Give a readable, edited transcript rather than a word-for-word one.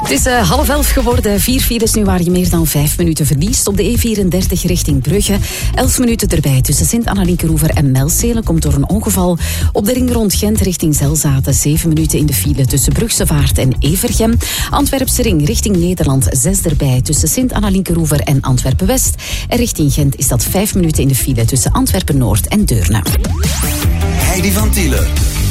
Het is 10:30 geworden. 4 files nu waar je meer dan 5 minuten verliest. Op de E34 richting Brugge. 11 minuten erbij tussen Sint-Anna-Linkeroever en Melzelen. Komt door een ongeval. Op de ring rond Gent richting Zelzaten. 7 minuten in de file tussen Brugse Vaart en Evergem. Antwerpse ring richting Nederland. 6 erbij tussen Sint-Anna-Linkeroever en Antwerpen-West. En richting Gent is dat 5 minuten in de file tussen Antwerpen-Noord en Deurne. Heidi van Tielen.